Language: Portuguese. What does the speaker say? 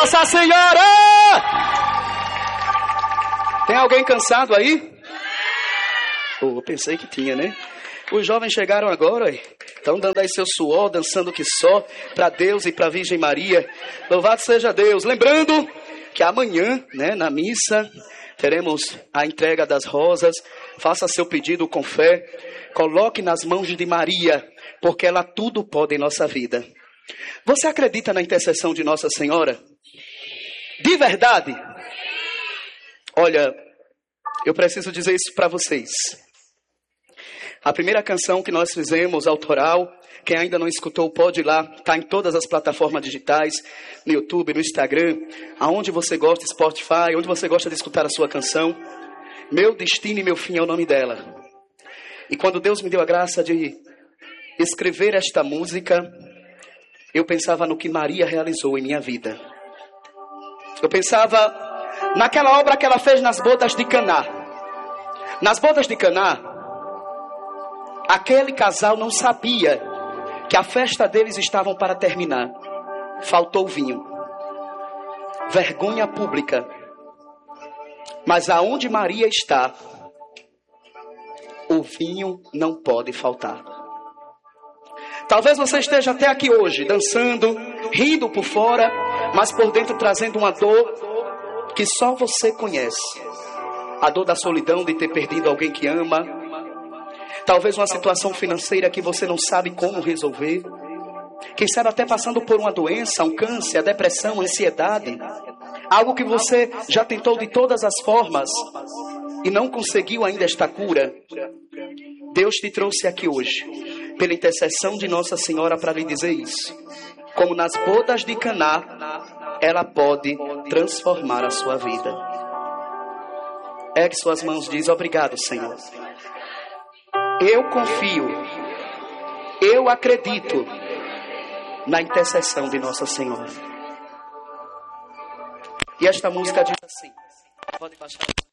Nossa Senhora! Tem alguém cansado aí? Eu pensei que tinha, né? Os jovens chegaram agora, estão dando aí seu suor, dançando que só, para Deus e para a Virgem Maria. Louvado seja Deus. Lembrando que amanhã, né, na missa, teremos a entrega das rosas. Faça seu pedido com fé. Coloque nas mãos de Maria, porque ela tudo pode em nossa vida. Você acredita na intercessão de Nossa Senhora? De verdade? Olha, eu preciso dizer isso para vocês. A primeira canção que nós fizemos, autoral, quem ainda não escutou pode ir lá, está em todas as plataformas digitais, no YouTube, no Instagram, aonde você gosta, Spotify, onde você gosta de escutar a sua canção. Meu Destino e Meu Fim é o nome dela. E quando Deus me deu a graça de escrever esta música, eu pensava no que Maria realizou em minha vida. Eu pensava naquela obra que ela fez nas bodas de Caná. Nas bodas de Caná, aquele casal não sabia que a festa deles estava para terminar. Faltou vinho. Vergonha pública. Mas aonde Maria está, o vinho não pode faltar. Talvez você esteja até aqui hoje, dançando, rindo por fora, mas por dentro trazendo uma dor que só você conhece. A dor da solidão de ter perdido alguém que ama. Talvez uma situação financeira que você não sabe como resolver. Quem sabe até passando por uma doença, um câncer, a depressão, a ansiedade. Algo que você já tentou de todas as formas e não conseguiu ainda esta cura. Deus te trouxe aqui hoje, pela intercessão de Nossa Senhora, para lhe dizer isso. Como nas bodas de Caná, ela pode transformar a sua vida. Ergue suas mãos e diz: obrigado, Senhor. Eu confio, eu acredito na intercessão de Nossa Senhora. E esta música diz assim, pode baixar.